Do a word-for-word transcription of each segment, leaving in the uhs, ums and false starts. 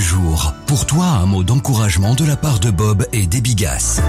jour. Pour toi, un mot d'encouragement de la part de Bob et des Gas.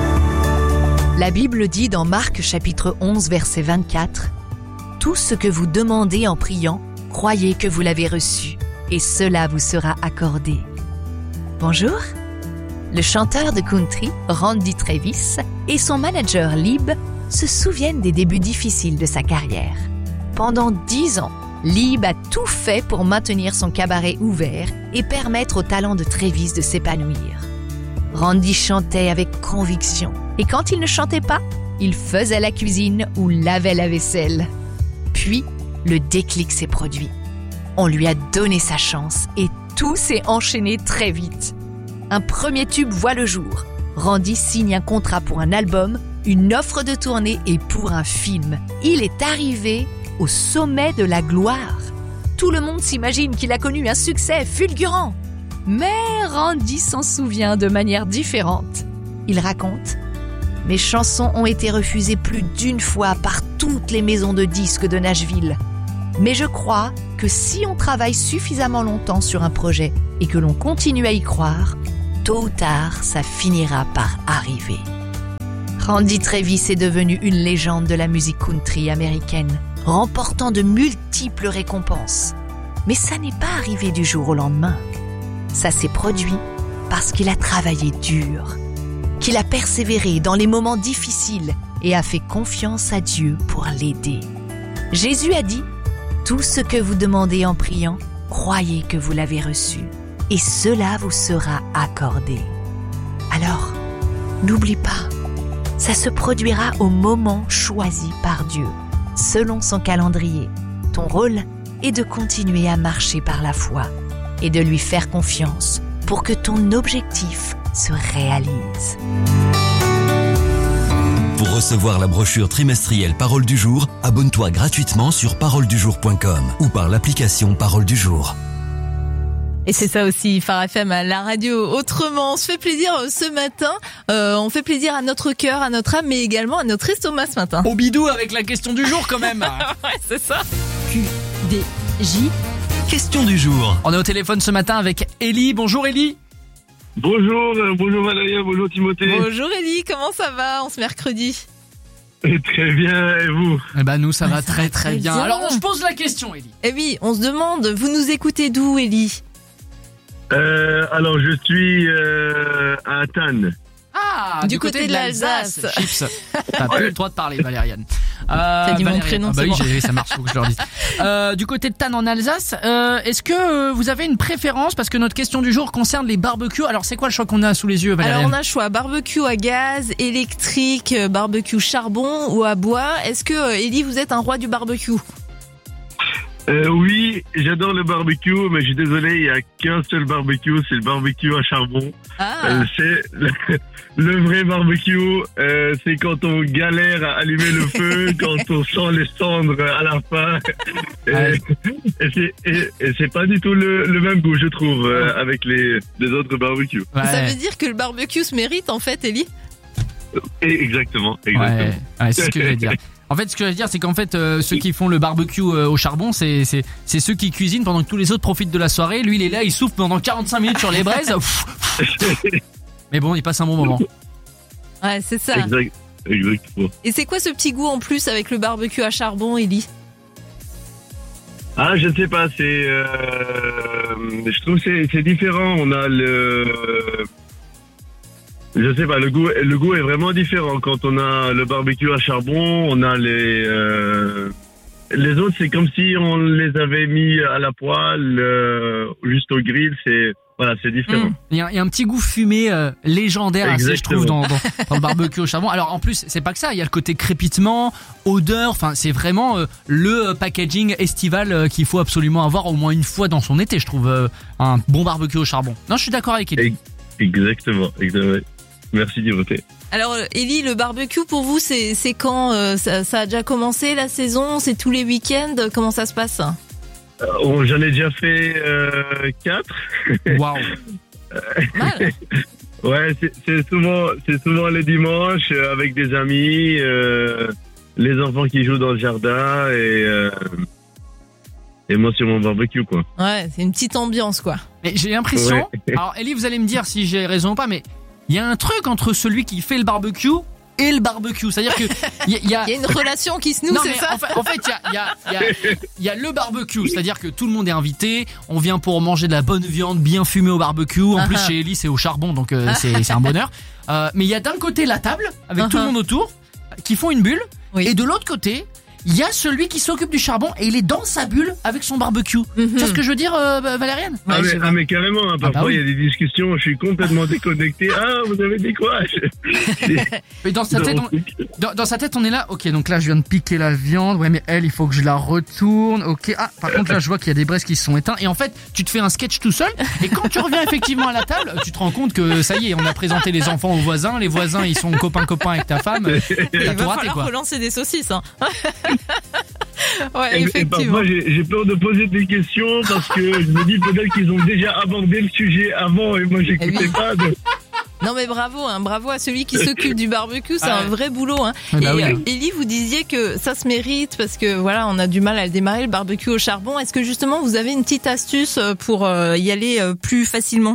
La Bible dit dans Marc chapitre onze verset vingt-quatre « Tout ce que vous demandez en priant, croyez que vous l'avez reçu, et cela vous sera accordé. » Bonjour, le chanteur de country Randy Travis et son manager Lib se souviennent des débuts difficiles de sa carrière. Pendant dix ans, Lib a tout fait pour maintenir son cabaret ouvert et permettre au talent de Travis de s'épanouir. Randy chantait avec conviction et quand il ne chantait pas, il faisait la cuisine ou lavait la vaisselle. Puis, le déclic s'est produit. On lui a donné sa chance et tout s'est enchaîné très vite. Un premier tube voit le jour. Randy signe un contrat pour un album, une offre de tournée et pour un film. Il est arrivé au sommet de la gloire. Tout le monde s'imagine qu'il a connu un succès fulgurant. Mais Randy s'en souvient de manière différente. Il raconte « Mes chansons ont été refusées plus d'une fois par toutes les maisons de disques de Nashville. Mais je crois que si on travaille suffisamment longtemps sur un projet et que l'on continue à y croire, tôt ou tard, ça finira par arriver. » Randy Travis est devenu une légende de la musique country américaine, remportant de multiples récompenses. Mais ça n'est pas arrivé du jour au lendemain. Ça s'est produit parce qu'il a travaillé dur, qu'il a persévéré dans les moments difficiles et a fait confiance à Dieu pour l'aider. Jésus a dit « Tout ce que vous demandez en priant, croyez que vous l'avez reçu, et cela vous sera accordé. » Alors, n'oublie pas, ça se produira au moment choisi par Dieu, selon son calendrier. Ton rôle est de continuer à marcher par la foi et de lui faire confiance pour que ton objectif se réalise. Pour recevoir la brochure trimestrielle Parole du jour, abonne-toi gratuitement sur parole du jour point com ou par l'application Parole du jour. Et c'est ça aussi, Phare F M, à la radio. Autrement, on se fait plaisir ce matin. Euh, on fait plaisir à notre cœur, à notre âme, mais également à notre estomac ce matin. Au bidou avec la question du jour quand même. Ouais, c'est ça. Q D J. Question du jour. On est au téléphone ce matin avec Élie. Bonjour Élie. Bonjour, euh, bonjour Valérie, bonjour Timothée. Bonjour Élie, comment ça va en ce mercredi? Très bien, et vous? Eh ben nous ça Ouais, va ça très va très très bien. bien. Alors on se pose la question Élie. Eh oui, on se demande, vous nous écoutez d'où Élie? euh, Alors, je suis euh, à Tannes. Ah, Du côté de l'Alsace. Chips. T'as plus le droit de parler Valériane. Euh, T'as dit mon Valériane. prénom, Ah bah c'est oui, bon. j'ai- ça marche, faut que je leur dise. Euh, du côté de Tannes en Alsace, euh, est-ce que euh, vous avez une préférence? Parce que notre question du jour concerne les barbecues. Alors c'est quoi le choix qu'on a sous les yeux Valériane? Alors on a le choix, barbecue à gaz, électrique, euh, barbecue charbon ou à bois. Est-ce que, euh, Élie, vous êtes un roi du barbecue? Euh, oui, j'adore le barbecue, mais je suis désolé, il n'y a qu'un seul barbecue, c'est le barbecue à charbon. Ah, Euh, c'est le, le vrai barbecue, euh, c'est quand on galère à allumer le feu, quand on sent les cendres à la fin. Et, Ouais. et c'est, et, et c'est pas du tout le, le même goût, je trouve, euh, avec les, les autres barbecues. Ouais. ça veut dire que le barbecue se mérite en fait, Élie? Et exactement, exactement. Ouais, ouais, c'est ce que je vais dire. En fait, ce que je veux dire, c'est qu'en fait, euh, ceux qui font le barbecue euh, au charbon, c'est, c'est, c'est ceux qui cuisinent pendant que tous les autres profitent de la soirée. Lui, il est là, il souffle pendant quarante-cinq minutes sur les braises. Mais bon, il passe un bon moment. Ouais, c'est ça. Exact, exactement. Et c'est quoi ce petit goût en plus avec le barbecue à charbon, Élie? Ah, je ne sais pas, c'est, euh, je trouve que c'est, c'est différent. On a le, je sais pas, le goût, le goût est vraiment différent quand on a le barbecue à charbon. On a les, euh, les autres, c'est comme si on les avait mis à la poêle, euh, juste au grill. C'est, voilà, c'est différent. Mmh. Il y, a, il y a un petit goût fumé euh, légendaire, assez, je trouve, dans, Exactement. dans, dans le barbecue au charbon. Alors en plus, c'est pas que ça, il y a le côté crépitement, odeur, enfin c'est vraiment euh, le euh, packaging estival euh, qu'il faut absolument avoir au moins une fois dans son été, je trouve, euh, un bon barbecue au charbon. Non, je suis d'accord avec Élie. Exactement, exactement. Merci Timothée. Alors, Élie, le barbecue pour vous, c'est c'est quand euh, ça, ça a déjà commencé la saison? C'est tous les week-ends? Comment ça se passe? Euh, on- J'en ai déjà fait euh, quatre. Waouh. Mal. Ouais, c'est c'est souvent, c'est souvent les dimanches euh, avec des amis, euh, les enfants qui jouent dans le jardin et euh, et moi sur mon barbecue, quoi. Ouais, c'est une petite ambiance, quoi. Mais j'ai l'impression. Ouais. Alors, Ellie, vous allez me dire si j'ai raison ou pas, mais il y a un truc entre celui qui fait le barbecue et le barbecue. C'est-à-dire que il y a, y a... Il y a une relation qui se noue, non, c'est mais ça? En fait, en fait, il y a, il y a, il y a, il y a le barbecue, c'est-à-dire que tout le monde est invité. On vient pour manger de la bonne viande bien fumée au barbecue. En Uh-huh. plus, chez Ellie, c'est au charbon, donc euh, c'est, c'est un bonheur. Euh, mais il y a d'un côté la table avec Uh-huh. tout le monde autour qui font une bulle, Oui. et de l'autre côté. Il y a celui qui s'occupe du charbon et il est dans sa bulle avec son barbecue. Mm-hmm. Tu vois ce que je veux dire, euh, Valériane? Ah, Ouais, mais, je vois. ah, mais carrément, hein, parfois Ah bah oui. il y a des discussions, je suis complètement déconnecté. Ah, vous avez dit quoi? Mais dans sa tête, on, dans, dans sa tête, on est là. Ok, donc là, je viens de piquer la viande. Ouais, mais elle, il faut que je la retourne. Ok. Ah, par contre, là, je vois qu'il y a des braises qui se sont éteints. Et en fait, tu te fais un sketch tout seul. Et quand tu reviens effectivement à la table, tu te rends compte que ça y est, on a présenté les enfants aux voisins. Les voisins, ils sont copains copains avec ta femme. Il T'as tout va raté, falloir quoi. relancer des saucisses, hein. Ouais, Et, et effectivement. parfois j'ai, j'ai peur de poser des questions parce que je me dis peut-être qu'ils ont déjà abordé le sujet avant et moi j'écoutais Eh oui. pas. Donc... Non mais bravo, hein, bravo à celui qui s'occupe du barbecue, c'est Ah un ouais. vrai boulot. Hein. Ah bah Et oui. euh, Ellie, vous disiez que ça se mérite parce que voilà, on a du mal à le démarrer le barbecue au charbon. Est-ce que justement vous avez une petite astuce pour euh, y aller euh, plus facilement?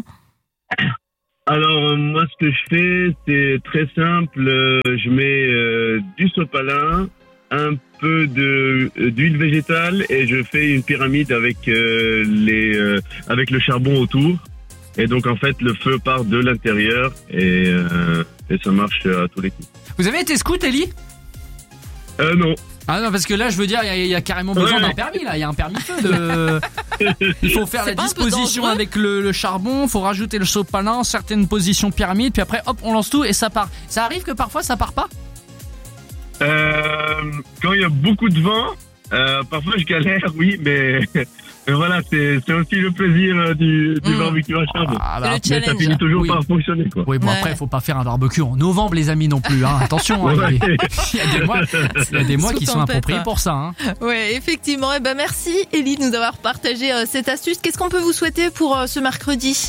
Alors euh, moi ce que je fais c'est très simple, euh, je mets euh, du sopalin, un peu de euh, d'huile végétale et je fais une pyramide avec euh, les euh, avec le charbon autour. Et donc en fait le feu part de l'intérieur et, euh, et ça marche à tous les coups. Vous avez été scout, Ellie? Euh non. Ah non, parce que là, je veux dire, il y a, il y a carrément besoin Ouais. d'un permis, là. Il y a un permis feu de. Il faut faire C'est la pas un peu disposition dangereux avec le, le charbon, faut rajouter le sopalin, certaines positions pyramide, puis après, hop, on lance tout et ça part. Ça arrive que parfois ça part pas? Euh, quand il y a beaucoup de vent, euh, parfois je galère, oui, mais, mais voilà, c'est, c'est aussi le plaisir euh, du, du Mm. barbecue à charbon. Ah, C'est le Mais ça challenge. finit toujours Oui. par fonctionner, quoi. Oui, bon, Ouais. après, faut pas faire un barbecue en novembre, les amis, non plus, hein. Attention, hein, il y a des- Ouais. il y a des mois, il y a des mois Sous qui sont tempête, appropriés hein. pour ça, hein. Ouais, effectivement. Et ben merci Ellie de nous avoir partagé euh, cette astuce. Qu'est-ce qu'on peut vous souhaiter pour euh, ce mercredi?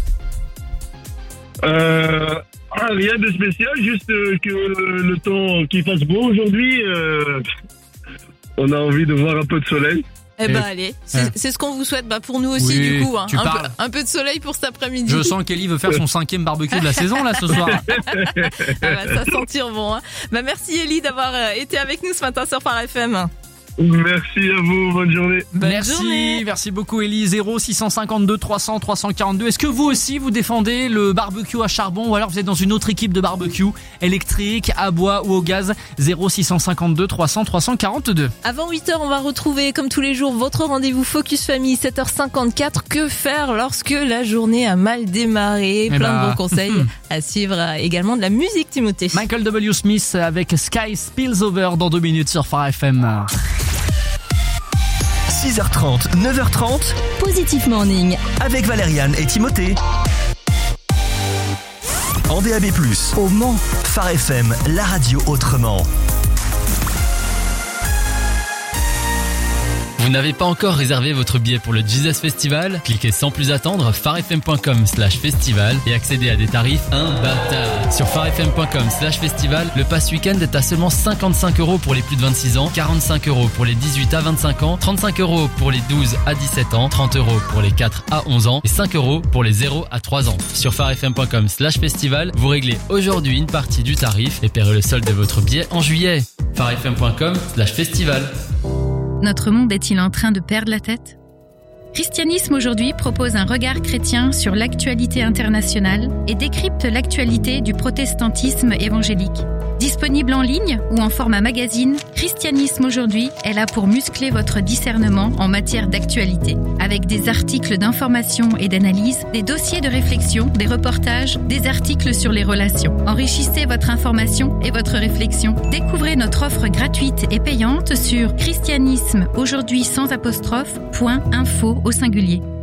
Euh, ah, rien de spécial, juste euh, que le temps qu'il fasse beau aujourd'hui, euh, on a envie de voir un peu de soleil. Eh ben Eh. allez, c'est, Eh. c'est ce qu'on vous souhaite. Bah pour nous aussi Oui, du coup, hein. tu un, peu, parles. un peu de soleil pour cet après-midi. Je sens qu'Ellie veut faire son cinquième barbecue de la saison, là, ce soir. Ah bah, ça sentir bon. Hein. Bah merci Ellie d'avoir euh, été avec nous ce matin sur Phare F M. Merci à vous, bonne journée. Bonne merci, journée. merci beaucoup Ellie. zéro six cent cinquante-deux trois cents trois cent quarante-deux. Est-ce que vous aussi vous défendez le barbecue à charbon ou alors vous êtes dans une autre équipe de barbecue électrique, à bois ou au gaz? Zéro six cent cinquante-deux trois cents trois cent quarante-deux. Avant huit heures, on va retrouver comme tous les jours votre rendez-vous Focus Famille, sept heures cinquante-quatre. Que faire lorsque la journée a mal démarré? Eh Plein bah, de bons conseils hmm. à suivre. euh, Également de la musique, Timothée. Michael W. Smith avec Sky Spills Over dans deux minutes sur Phare F M. six heures trente, neuf heures trente, Positif Morning. avec Valériane et Timothée. En D A B plus, Au Mans. Phare F M, la radio autrement. Vous n'avez pas encore réservé votre billet pour le Jesus Festival? Cliquez sans plus attendre pharefm.com slash festival et accédez à des tarifs imbattables. Sur pharefm.com slash festival, le pass week-end est à seulement cinquante-cinq euros pour les plus de vingt-six ans, quarante-cinq euros pour les dix-huit à vingt-cinq ans, trente-cinq euros pour les douze à dix-sept ans, trente euros pour les quatre à onze ans et cinq euros pour les zéro à trois ans. Sur pharefm.com slash festival, vous réglez aujourd'hui une partie du tarif et paierez le solde de votre billet en juillet. pharefm.com slash festival. Notre monde est-il en train de perdre la tête? Christianisme aujourd'hui propose un regard chrétien sur l'actualité internationale et décrypte l'actualité du protestantisme évangélique. Disponible en ligne ou en format magazine, Christianisme aujourd'hui est là pour muscler votre discernement en matière d'actualité. Avec des articles d'information et d'analyse, des dossiers de réflexion, des reportages, des articles sur les relations. Enrichissez votre information et votre réflexion. Découvrez notre offre gratuite et payante sur christianisme aujourd'hui sans apostrophe point info au singulier.